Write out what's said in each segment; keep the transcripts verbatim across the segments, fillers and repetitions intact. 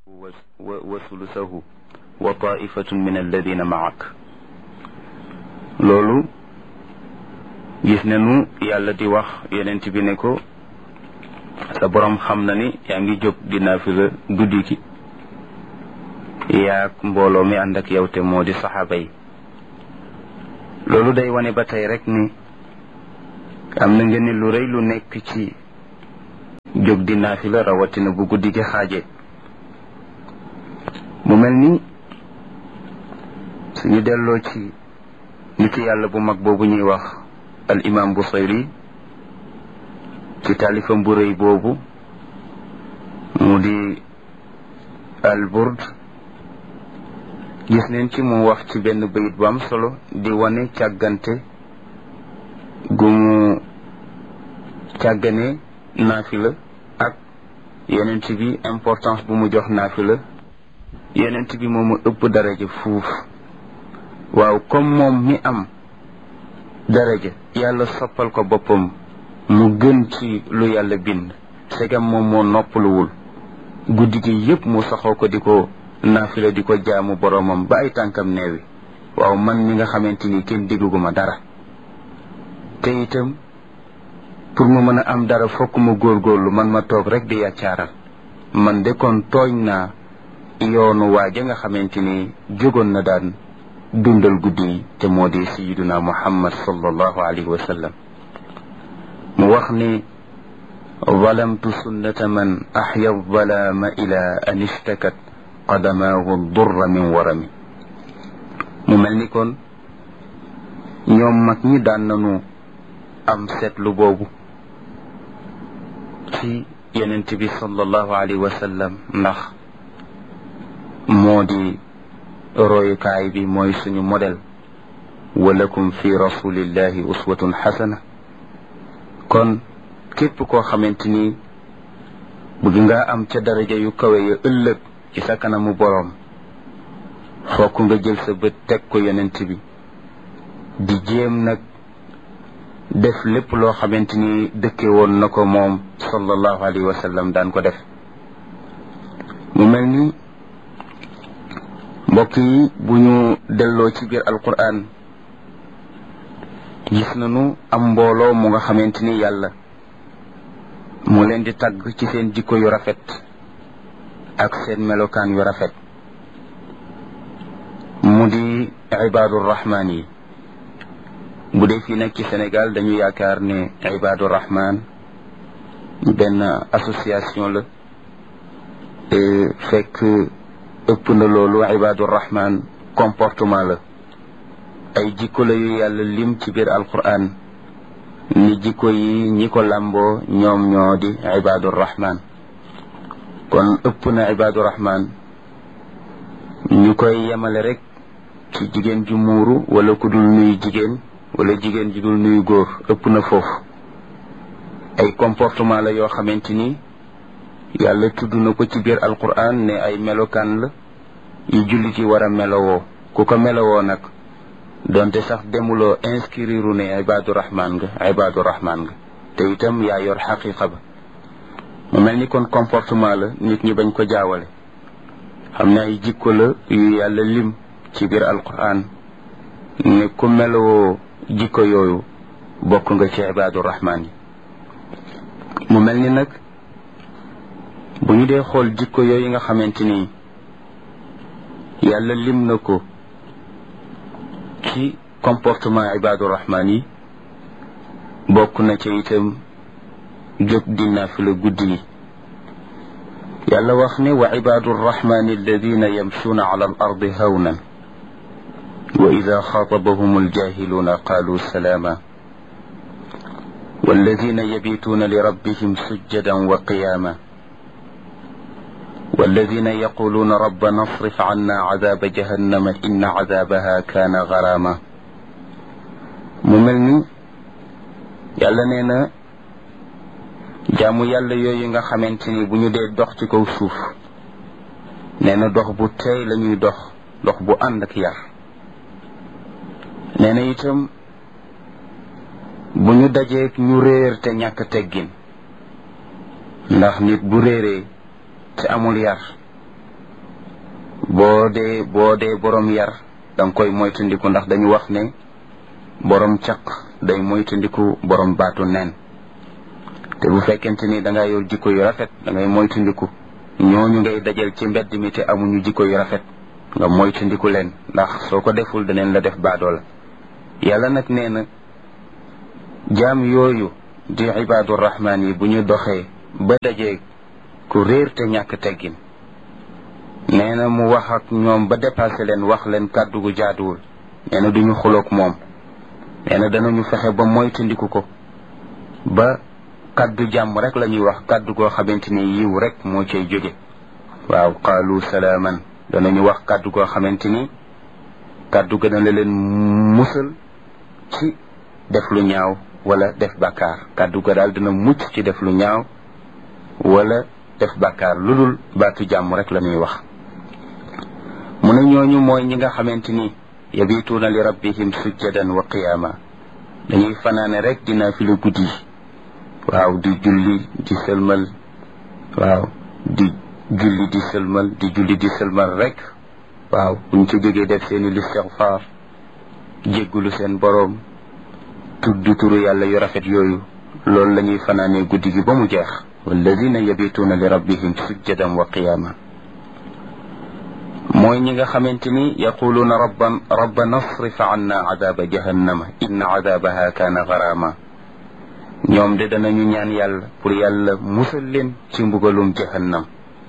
wa sulusahu wa taifatun min alladina maak loolu gis nañu yàlla di wax yonent bi ne ko sa borom xam na ni yaa ngi jóg di naafila guddi gi yaak mbooloo mi ànd ak yow te moo di saxaaba yi loolu day wane ba tey rek ni am na ngeen ni lu rëy lu nekk ci jóg di naafila rawatina bu guddi gi xaaje mu mel ni suñu delloo ci nit yàlla bu mag boobu ñuy wax al imam Busayri ci taalifam bu rëy boobu mu di al burd gis neen ci mu wax ci benn bayit bu am solo di wane càggante gu mu càggane naafila ak yonent bi importance bu mu jox naafila yonent bi moomu ëpp daraja fuuf waaw comme moom mi am daraja yàlla soppal ko boppam mu gën ci lu yàlla bind segam moom moo noppaluwul guddi gi yépp mu saxoo ko di ko naafila di ko jaamu boromam ba ay tànkam neewi waaw man mi nga xamante ni kenn digguma dara te itam pour ma mën a am dara fokk ma góorgóorlu man ma toog rek di yàccaaral man de kon tooñ naa yoonu waaja nga xamante ni jógoon na daan dundal guddi yi te moo di sayyiduna muhammad sallallahu alayhi wa sallam mu wax ni zalamtu sunnata man axya zalaama ila an ishtakat qadamaahu durra min warami mu mel ni kon ñoom mag ñi daan nañu am seetlu boobu ci yonent bi sallallahu alayhi wa sallam ndax moo di royukaay bi mooy suñu modèle walakum fi rasulillahi uswatun xasana kon képp koo xamante ni bëgg nga am ca daraja yu kawe ya ëllëg ci sa kanamu boroom fokk nga jël sa bët teg ko yonent bi di jéem nag def lépp loo xamante ni dëkke woon na ko moom sallallahu alayhi wa sallam daan ko def mu mel ni mbokk yi bu ñu delloo ci biir alquran gis nañu am mbooloo mu nga xamante ni yàlla mu leen di tagg ci seen jikko yu rafet ak seen melokaan yu rafet mu di ibaadu rahmaan yi bu dee fii nag ci Sénégal dañu yaakaar ne ibaadu rahmaan benn association la fekk ëpp na loolu ibaadu rahmaan comportement la ay jikko la yu yàlla lim ci biir alquran ni jikko yi ñi ko làmboo ñoom ñoo di ibaadu rahmaan kon ëpp na ibaadu rahmaan ñu koy yemale rek ci jigéen ju muuru wala ku dul nuyu jigéen wala jigéen ju dul nuyu góor ëpp na foofu ay comportement la yoo xamante ni yàlla tudd na ko ci biir alquran ne ay melokaan la yu jullit yi war a melowoo ku ko melowoo nag donte sax demuloo inscrire ne ibaadu rahmaan nga ibaadu rahmaan nga te itam yaa yor xaqiqa ba mu mel ni kon comportement la nit ñi bañ ko jaawale xam ne ay jikko la yu yàlla lim ci biir alquran ne ku melowoo jikko yooyu bokk nga ci ibaadu rahmaan yi mu mel ni nag bu ñu dee xool jikko yooyu nga xamante ni yàlla lim na ko ci comportement ibaadu rahmaan yi bokk na ci itam jóg di naafila guddi yi yàlla wax ne wa ibaadu rahmaani alladina yamshuuna ala al ardi hawnan wa ida xaatabahum aljahiluuna qaalu salaama walladina yabituuna li rabbihim sujjadan wa qiyaama والذين يقولون ربنا اصرف عنا عذاب جهنم إن عذابها كان غراما mu mel ni yàlla nee na jaamu yàlla yooyu nga xamante ni bu ñu dee dox ci kaw suuf nee na dox bu teey la ñuy dox dox bu ànd ak yar nee na itam bu ñu dajeek ñu réer te ñàkk teggin ndax nit bu réeree te amul yar boo dee boo dee borom yar danga koy moytandiku ndax dañu wax ne borom caq day moytandiku borom baatu neen te bu fekkente ni da nga yor jikko yu rafet da ngay moytandiku ñooñu ngay dajal ci mbedd mi te amuñu jikko yu rafet nga moytandiku leen ndax soo ko deful daneen la def baadoo la yàlla nag nee na jaam yooyu di ibaadu rahmaan yi bu ñu doxee ba dajee ku réer te ñàkk teggin nee na mu wax ak ñoom ba dépassé leen wax leen kàddu gu jaaduwul nee na duñu xuloog moom nee na danañu fexe ba moytandiku ko ba kàddu jàmm rek la ñuy wax kàddu goo xamante ni yiw rek moo cay jóge waaw qaalu salaaman danañu wax kàddu goo xamante ni kàddu gën a la leen musal ci def lu ñaaw wala def bàkkaar kàddu ga daal dina mucc ci def lu ñaaw wala def bàkkaar lu dul baatu jàmm rek la ñuy wax mu ne ñooñu mooy ñi nga xamante ni yabituuna li rabbihim sujjadan wa qiyaama dañuy fanaane rek dina fi la guddi waaw di julli di sëlmal waaw di julli di sëlmal di julli di sëlmal rek waaw buñ ci jógee def seeni listigfaar jéggulu seen boroom tudd turu yàlla yu rafet yooyu loolu la ñuy fanaanee guddi gi ba mu jeex walladina yabituuna li rabbihim sujjadan wa qiyaama mooy ñi nga xamante ni yaquluuna rabban rabbana asrif anna adaaba jahannama inna adaabaha kaana garaama ñoom de danañu ñaan yàlla pour yàlla musal leen ci mbugalum jahannam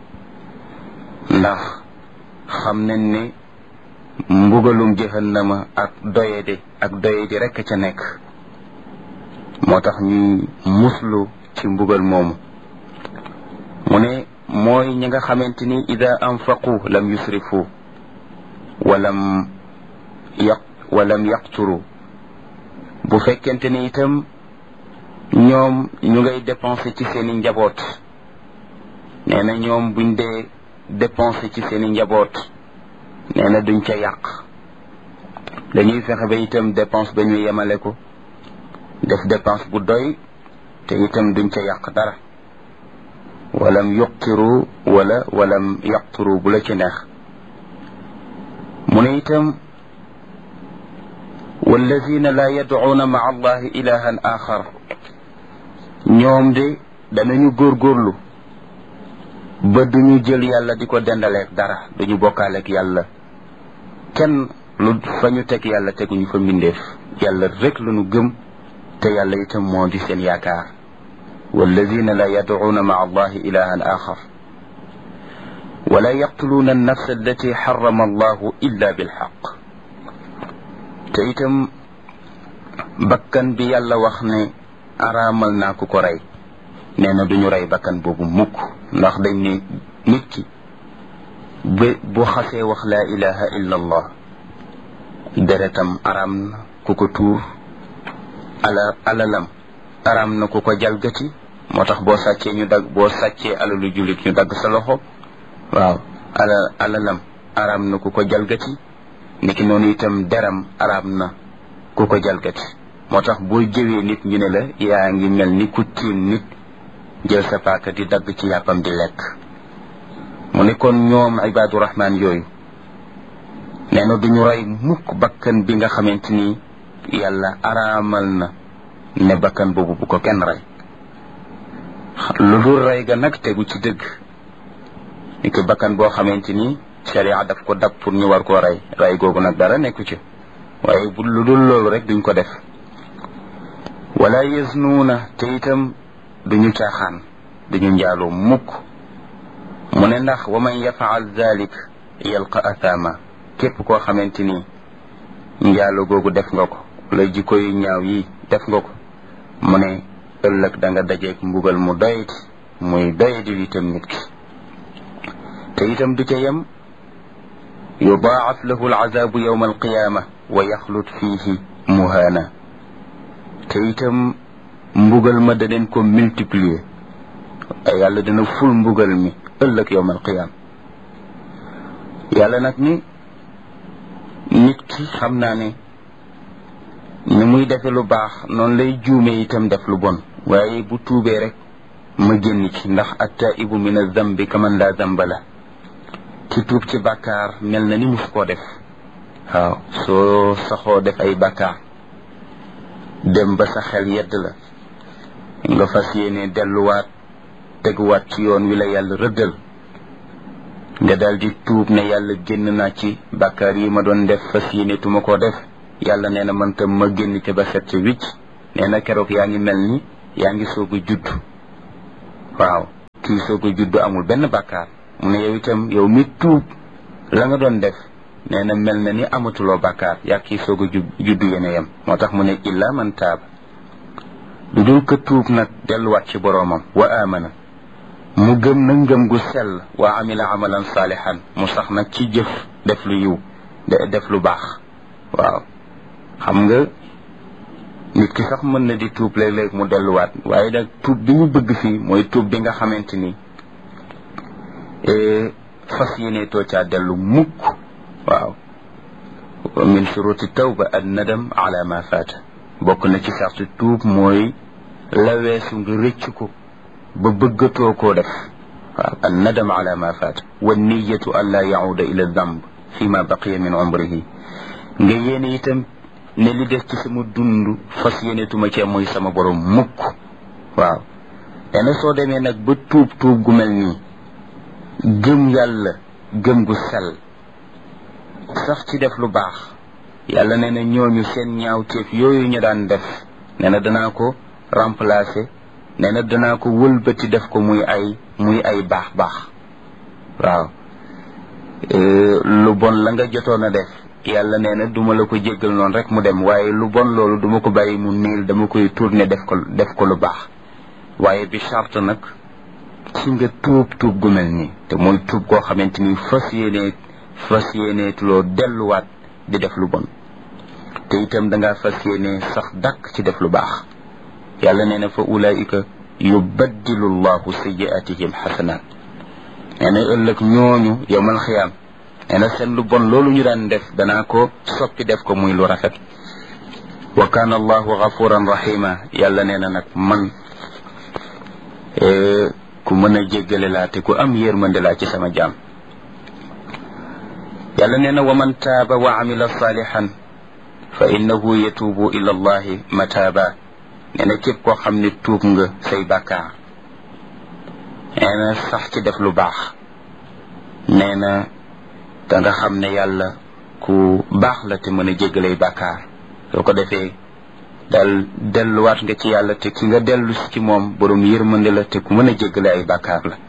ndax xam nañ ne mbugalum jahannama ak doyadi ak doyadi rekk ca nekk moo tax ñuy muslu ci mbugal moomu mu ne mooy ñi nga xamante ni ida anfaqu lam yusrifu walam yaq walam yaqturu bu fekkente ni itam ñoom ñu ngay dépenser ci seeni njaboot nee na ñoom buñ dee dépenser ci seeni njaboot nee na duñ ca yàq dañuy fexe ba itam dépense ba ñu yemale ko def dépense bu doy te itam duñ ca yàq dara walam yuqtiru wala walam yaqturu bu la ci neex mu ne itam wallazina la yad'una ma'a allahi ilahan axar ñoom de danañu góorgóorlu ba duñu jël yàlla di ko dendaleek dara duñu bokkaaleek yàlla kenn lu fa ñu teg yàlla teguñu fa mbindeef yàlla rek la ñu gëm te yàlla itam moo di seen yaakaar walladina la yad'una ma'a allahi ilahan axar wala yaqtuluuna annafsa allati xarama allahu illa bilxaq te itam bakkan bi yàlla wax ne araamal naa ku ko rey nee na duñu rey bakkan boobu mukk ndax dañ ne nit ki ba bu xasee wax laa ilaha illa allah deretam araam na ku ko tuur ala alalam araam na ku ko jalgati moo tax boo sàccee ñu dagg boo sàccee alalu jullit ñu dagg sa loxo waaw ala alalam araam na ku ko jalgati niki noonu itam deram araam na ku ko jalgati moo tax boo jëwee nit ñu ne la yaa ngi mel ni ku tiim nit jël sa paaka di dagg ci yàppam di lekk mu ne kon ñoom ibaadu rahmaan yooyu nee na duñu rey mukk bakkan bi nga xamante ni yàlla araamal na ne bakkan boobu bu ko kenn rey lu dul rey ga nag tegu ci dëgg ni ko bakkan boo xamante ni sharia daf ko dab pour ñu war koo rey rey googu nag dara nekku ci waaye bu lu dul loolu rek duñ ko def wala yaznuuna te itam duñu caaxaan duñu njaaloo mukk mu ne ndax wa man yafaal dalik yalqa athama képp koo xamante ni njaaloo googu def nga ko la jikko yu ñaaw yi def nga ko mu ne ëllëg da nga dajeeg mbugal mu doyati muy doyadi itam nit ki te itam du ca yem yudaaf lahu alazabu yawma alqiyama wa yaxlut fihi muhana te itam mbugal ma daneen ko multiplier yàlla dina ful mbugal mi ëllëg yawma alqiyama yàlla nag ni nit ki xam naa ne ni muy defe lu baax noonu lay juume itam def lu bon waaye bu tuubee rek ma génn ci ndax attaibu min azambi kaman la zamba la ki tuub ci bàkkaar mel na ni mus koo def waaw soo saxoo def ay bàkkaar dem ba sa xel yedd la nga fas yéene delluwaat teguwaat ci yoon wi la yàlla rëddal nga daal di tuub ne yàlla génn naa ci bàkkaar yi ma doon def fas yéene tuma koo def yàlla nee na man tam ma génn ca ba set ca wicc nee na keroog yaa ngi mel ni yaa ngi soog a judd waaw kii soog a judd amul benn bàkkaar mu ne yow itam yow mi tuub la nga doon def nee na mel na ni amatuloo bàkkaar yaa kii soog a judd yéene yam moo tax mu ne illa man taab lu dul ka tuub nag delluwaat ci boroomam wa amana mu gëm na ngëm gu sell wa amila amalan saalihan mu sax nag ci jëf def lu yiw def lu baax waaw xam nga nit ki sax mën na di tuub léeg-léeg mu delluwaat waaye nag tuub bi ñu bëgg fii mooy tuub bi nga xamante ni fas yéene too caa dellu mukk waaw min shuruti tawba an nadam ala ma faata bokk na ci sartu tuub mooy la weesu nga rëcc ko ba bëggatoo koo def waaw an nadam ala ma faata wa niyatu an la yauda ila damb fi ma baqiya min umrihi nga yéene itam ne li des ci sama dund fas yéene tuma cee mooy sama borom mukk waaw dana soo demee nag ba tuub tuub gu mel nii gëm yàlla gëm gu sell sax ci def lu baax yàlla nee na ñooñu seen ñaawteef yooyu ñu daan def nee na danaa ko remplacer nee na danaa ko wëlbati def ko muy ay muy ay baax baax waaw lu bon la nga jotoon a def yàlla nee na duma la ko jéggal noonu rek mu dem waaye lu bon loolu duma ko bàyyi mu niil dama koy tourner def ko def ko lu baax waaye bi charte nag ci nga tuub tuub gu mel nii te mooy tuub koo xamante ni fas yéene fas yéene tuloo delluwaat di def lu bon te itam dangaa fas yéene sax dàkk ci def lu baax yàlla nee na fa ulaika yubaddilu llahu sayyi'atihim xasanaat nee na ëllëg ñooñu yowmal xiyaam nee na seen lu bon loolu ñu daan def danaa ko soppi def ko muy lu rafet wa kaana allahu gafuran rahima yàlla nee na nag man ku mën a jéggale laa te ku am yërmande laa ci sama jaam yàlla nee na wa man taaba wa amila salihan fa innahu yatuubu ila allahi mataaba nee na képp koo xam ne tuub nga say bàkkaar nee na sax ci def lu baax nee na da nga xam ne yàlla ku baax la te mën a jéggalay bàkkaar soo ko defee dal delluwaat nga ci yàlla te ki nga dellu si ci moom borom yërmande la te ku mën a jéggale ay bàkkaar la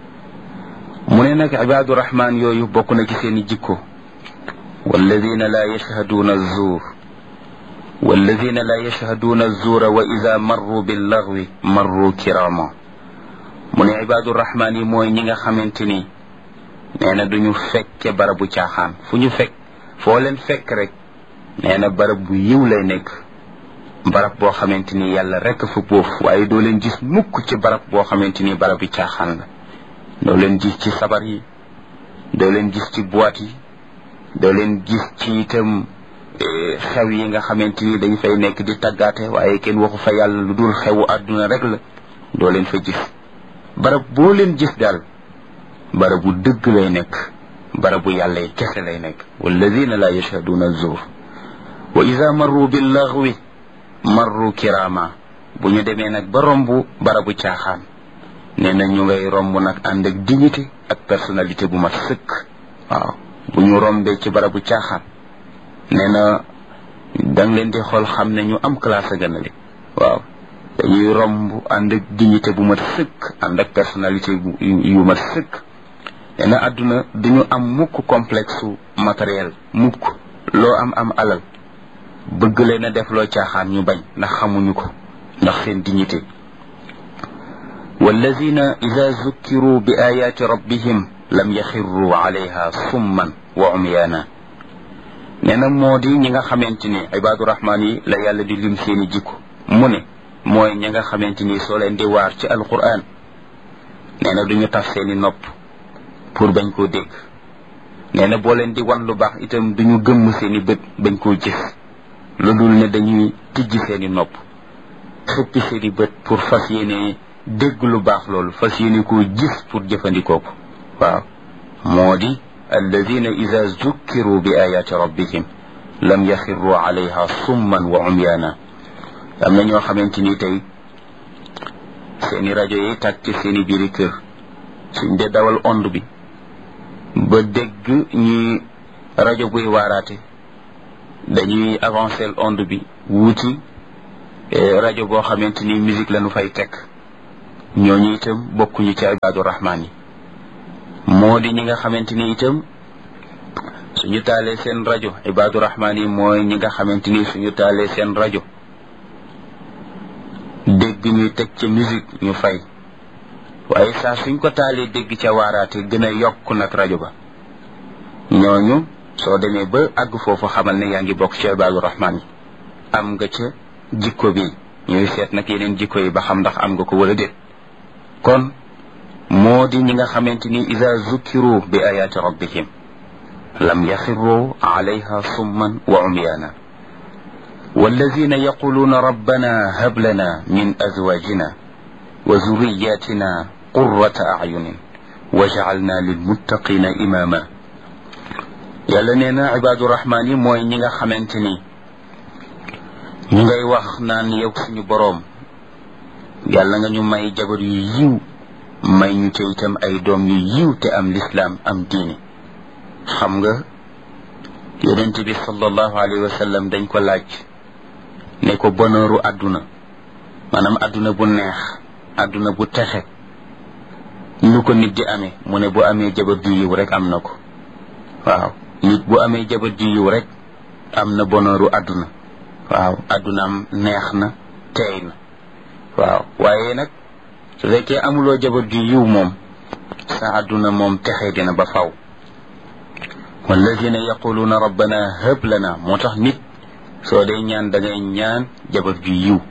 mu ne nag ibaadu rahmaan yooyu bokk na ci seeni jikko walladina la yashhaduuna zuur walladina la yashhaduuna zuura wa ida marru billagwi marru kirama mu ne ibaadu rahmaan yi mooy ñi nga xamante ni nee na duñu fekke barabu caaxaan fu ñu fekk foo leen fekk rek nee na barab bu yiw lay nekk barab boo xamante ni yàlla rek fa boof waaye doo leen gis mukk ci barab boo xamante ni barab bi caaxaan la doo leen gis ci sabar yi doo leen gis ci boîte yi doo leen gis ci itam xew yi nga xamante ni dañ fay nekk di tàggaate waaye kenn waxu fa yàlla lu dul xewu àdduna rek la doo leen fa gis barab boo leen gis daal barabu dëgg lay nekk barabu yàlla yi kese lay nekk walladina la yashhaduuna zuur wa ida marru billaghwi marru kirama bu ñu demee nag ba romb barabu caaxaan nee na ñu ngay romb nag ànd ak dignité ak personnalité bu mat sëkk waaw bu ñu rombee ci barabu caaxaan nee na dang leen di xool xam ne ñu am classe a gënale waaw dañuy romb ànd ak dignité bu mat sëkk ànd ak personnalité bu yu mat sëkk nee na àdduna duñu am mukk complexe matériel mukk loo am am alal bëgg leen a def loo caaxaan ñu bañ ndax xamuñu ko ndax seen dignité walladina ida zukkiru bi ayaati rabbihim lam yaxirru alayha summan wa umyaana nee na moo di ñi nga xamante ni ibaadu rahmaan yi la yàlla di lim seeni jikko mu ne mooy ñi nga xamante ni soo leen di waar ci alquran nee na duñu taf seeni nopp pour bañ koo dégg nee na boo leen di wan lu baax itam duñu gëmm seeni bët bañ koo gis lu dul ne dañuy tijji seeni nopp xëppi seeni bët pour fas yéene dégg lu baax loolu fas yéene koo gis pour jëfandikoo ko waaw moo di alladina ida zukkiru bi ayati rabbihim lam yaxirru alayha summan wa umyaana am na ñoo xamante ni tey seeni rajo yi tàkk ci seeni biiri kër suñ dee dawal onde bi ba dégg ñuy rajo buy waaraate dañuy avancer onde bi wuuti rajo boo xamante ni musique lañu fay teg ñooñu itam bokkuñu ci ibaadu rahmaan yi moo di ñi nga xamante ni itam suñu taalee seen rajo ibaadu rahmaan yi mooy ñi nga xamante ni suñu taalee seen rajo dégg ñuy teg ca musique ñu fay waaye saa suñ ko taalee dégg ca waaraate gën a yokk nag rajo ba ñooñu soo demee ba àgg foofu xamal ne yaa ngi bokk ci ibaadu rahmaan yi am nga ca jikko bi ñuy seet nag yeneen jikko yi ba xam ndax am nga ko wala déet kon moo di ñi nga xamante ni ida zukkiru bi ayaati rabbihim lam yaxirru alayha summan wa umyaana والذين يقولون ربنا هب لنا من أزواجنا وذرياتنا قرة أعين وجعلنا للمتقين إماما yàlla nee na ibaadu rahmaan yi mooy ñi nga xamante ni ñu ngay wax naan yow suñu boroom yàlla nga ñu may jabar yu yiw may ñu ca itam ay doom yu yiw te am lislaam am diine xam nga yonent bi sallallahu alayhi wa sallam dañ ko laaj ne ko bonheuru àdduna maanaam àdduna bu neex àdduna bu texe nu ko nit di amee mu ne bu amee jabar ju yiw rek am na ko waaw nit bu amee jabar ju yiw rek am na bonheuru àdduna waaw àddunaam neex na teey na waaw waaye nag su fekkee amuloo jabar ju yiw moom sa àdduna moom texe dina ba faw walladina yaquluuna rabbana hab lana moo tax nit soo dee ñaan da ngay ñaan jabar ju yiw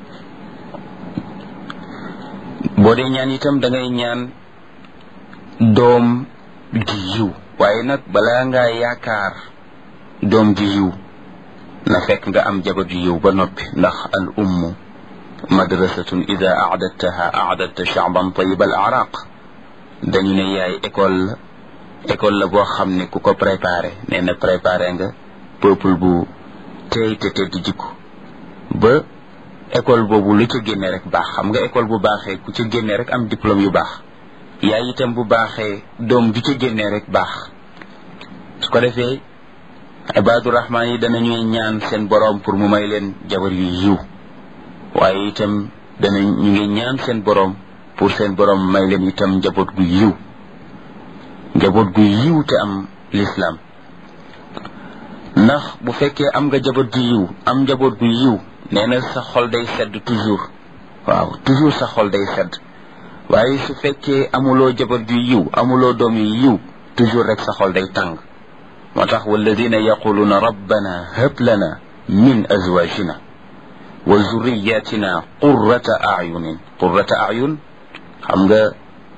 boo dee ñaan itam da ngay ñaan doom ju yiw waaye nag balaa ngaa yaakaar doom ju yiw na fekk nga am jabar ju yiw ba noppi ndax al ummu madrasatun ida aadattaha aadatta shaaban tayib al araq dañu ne yaay école la école la boo xam ne ku ko préparé nee na préparé nga peuple bu tey te tedd jikko ba école boobu lu ca génne rek baax xam nga école bu baaxee ku ca génne rek am diplôme yu baax yaay itam bu baaxee doom ju ca génne rek baax su ko defee ibaadu rahmaan yi danañuy ñaan seen boroom pour mu may leen jabar yu yiw waaye itam dana ñu ngi ñaan seen boroom pour seen boroom may leen itam njaboot gu yiw njaboot gu yiw te am lislaam ndax bu fekkee am nga jaboot gu yiw am njaboot gu yiw nee na sa xol day sedd toujours waaw toujours sa xol day sedd waaye su fekkee amuloo jaboot gu yiw amuloo doom yu yiw toujours rek sa xol day tàng moo tax walladina yaquluuna rabbana hab lana min azwajina wa zurriyatina qurrata ayunin qurrata ayun xam nga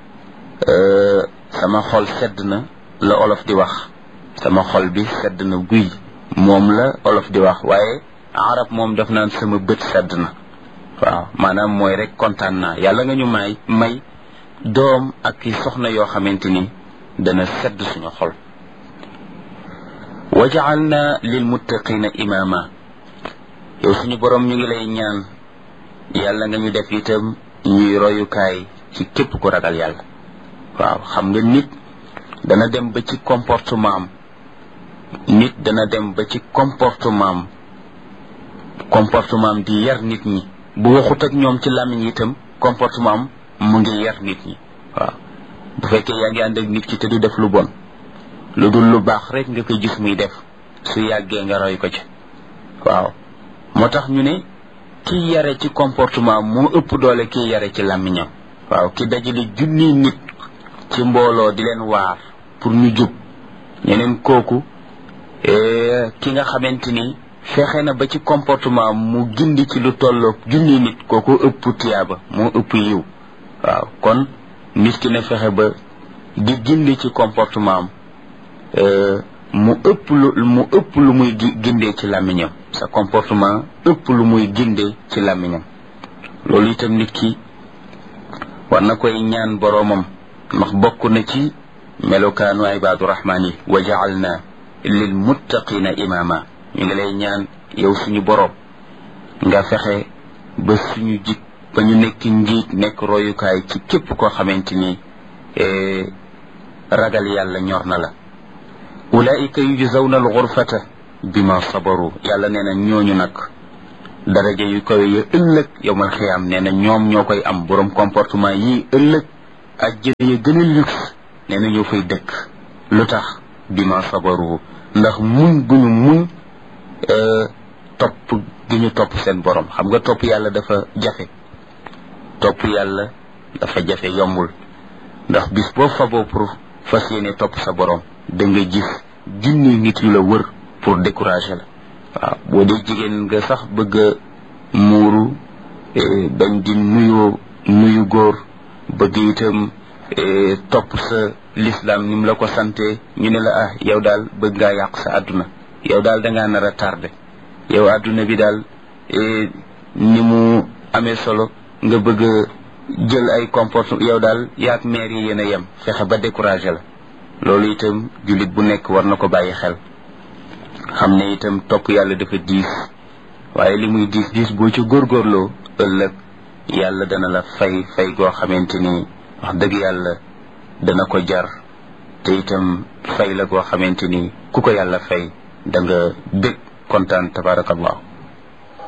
sama xol sedd na la olof di wax sama xol bi sedd na guy moom la olof di wax waaye arab moom daf naan sama bët sedd na waaw maanaam mooy rek kontaan naa yàlla nga ñu may may doom ak i soxna yoo xamante ni dana sedd suñu xol wa ja'alna lil muttaqina imama yow suñu borom ñu ngi lay ñaan yàlla nga ñu def itam ñuy royukaay ci képp ku ragal yàlla waaw xam nga nit dana dem ba ci comportement am nit dana dem ba ci comportement am comportement am di yar nit ñi bu waxut ak ñoom ci làmmiñ itam comportement am mu ngi yar nit ñi waaw bu fekkee yaa ngi ànd ak nit ki te du def lu bon lu dul lu baax rek nga koy gis muy def su yàggee nga roy ko ci waaw moo tax ñu ne kii yare ci comportement moo ëpp doole kii yare ci làmmiñam waaw ki dajale junni nit ci mbooloo di leen waar pour ñu jub ñeneen kooku ki nga xamante ni fexe na ba ci comportement mu gindi ci lu tolloog junni nit kooku ëpp tiyaaba moo ëpp yiw waaw kon nit ki na fexe ba di gindi ci comportement am mu ëpp lu mu ëpp lu muy gindee ci làmmiñam sa comportement ëpp lu muy gindee ci làmmiñam loolu itam nit ki war na koy ñaan boroomam ndax bokk na ci melokaanu ibaadu rahmaan yi wa jaalna lil muttaqina imama ñu ngi lay ñaan yow suñu boroom nga fexe ba suñu jik ba ñu nekk njiit nekk royukaay ci képp koo xamante ni ragal yàlla ñor na la ulaika yujzawna alxurfata bima sabaru yàlla nee na ñooñu nag daraja yu kawe ya ëllëg yowmal xiyaam nee na ñoom ñoo koy am borom comportement yi ëllëg ajjana ya gën a luxe nee na ñoo fay dëkk lu tax bima sabaru ndax muñ gu ñu muñ topp gi ñu topp seen borom xam nga topp yàlla dafa jafe topp yàlla dafa jafe yombul ndax bis boo faboo pour fas yéene topp sa borom da nga gis junni nit yu la wër pour décourager la waaw boo dee jigéen nga sax bëgg a muuru bañ di nuyoo nuyu góor bëgg itam topp sa l'islam ni mu la ko sante ñu ne la ah yow daal bëgg ngaa yàq sa àdduna yow daal dangaa nar a tardé yow àdduna bi daal ni mu amee solo nga bëgg a jël ay comportement yow daal yaag maire yi yéen a yem fexe ba découragé la loolu itam jullit bu nekk war na ko bàyyi xel xam ne itam topp yàlla dafa diis waaye li muy diis diis boo ci góorgóorloo ëllëg yàlla dana la fay fay goo xamante ni wax dëgg yàlla dana ko jar te itam fay la goo xamante ni ku ko yàlla fay da nga bég kontaan tabarakallahu